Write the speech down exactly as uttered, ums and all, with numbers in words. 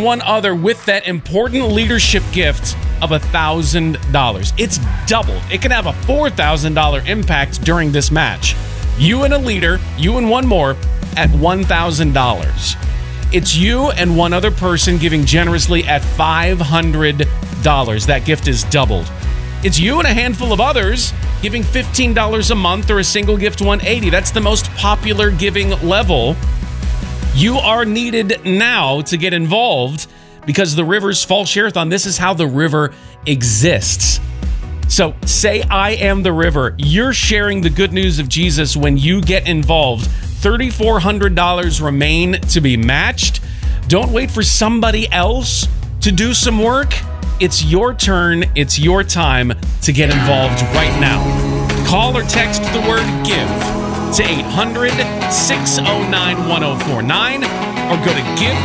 one other with that important leadership gift of one thousand dollars. It's doubled. It can have a four thousand dollars impact during this match. You and a leader, you and one more, at one thousand dollars. It's you and one other person giving generously at five hundred dollars. That gift is doubled. It's you and a handful of others giving fifteen dollars a month or a single gift one hundred eighty dollars. That's the most popular giving level. You are needed now to get involved because the River's Fall Share-a-thon, this is how the River exists. So say I am the River. You're sharing the good news of Jesus when you get involved. three thousand four hundred dollars remain to be matched. Don't wait for somebody else to do some work. It's your turn. It's your time to get involved right now. Call or text the word GIVE to eight hundred, six oh nine, one oh four nine or go to give